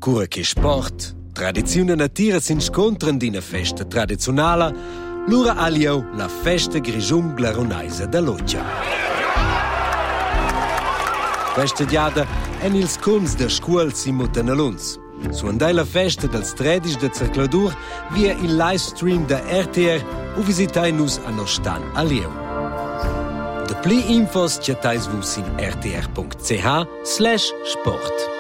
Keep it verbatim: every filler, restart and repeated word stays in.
ancora che sport. Tradizione natira si incontrano in una festa tradizionale, l'ora aliau la festa grigiun glaronaisa da Loggia. Questa diada è ils cons da scuol si mutenaluns. Su andai la festa del tredici de Cercladur via il live stream da R T R o visitai nus a nostan alieu. De pli infos chatais vus in r t r punct c h slash sport.